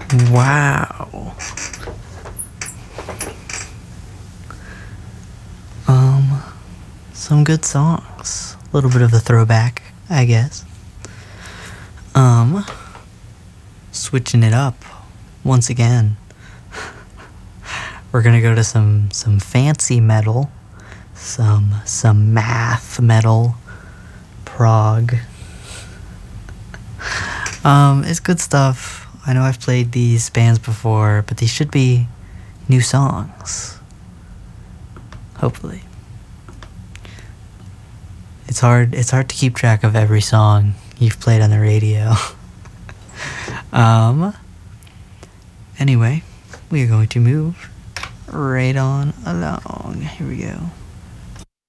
Wow. Some good songs. A little bit of a throwback, I guess. Switching it up once again. We're gonna go to some fancy metal, some math metal, prog. It's good stuff. I know I've played these bands before, but these should be new songs. Hopefully. It's hard to keep track of every song you've played on the radio. Anyway, we are going to move right on along. Here we go.